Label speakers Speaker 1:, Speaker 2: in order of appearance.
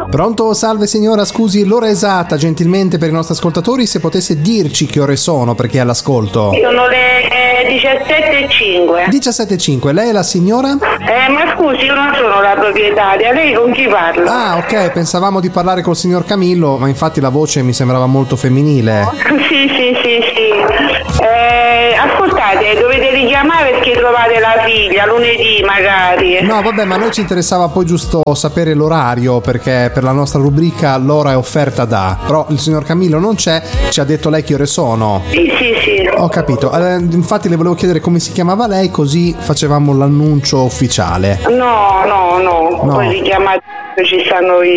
Speaker 1: Pronto? Salve signora, scusi, l'ora esatta, gentilmente per i nostri ascoltatori, se potesse dirci che ore sono, perché è all'ascolto.
Speaker 2: Sono le 17:05.
Speaker 1: 17:05, lei è la signora?
Speaker 2: Ma scusi, io non sono la proprietaria, lei con chi parla?
Speaker 1: Ah, ok, pensavamo di parlare col signor Camillo, ma infatti la voce mi sembrava molto femminile.
Speaker 2: Sì. Ascoltate, dovete richiamare perché trovate la figlia, lunedì magari.
Speaker 1: No, vabbè, ma a noi ci interessava poi giusto sapere l'orario, perché per la nostra rubrica l'ora è offerta da. Però il signor Camillo non c'è, ci ha detto lei che ore sono.
Speaker 2: Sì.
Speaker 1: Ho capito, infatti le volevo chiedere come si chiamava lei, così facevamo l'annuncio ufficiale.
Speaker 2: No. Poi richiamate, ci stanno i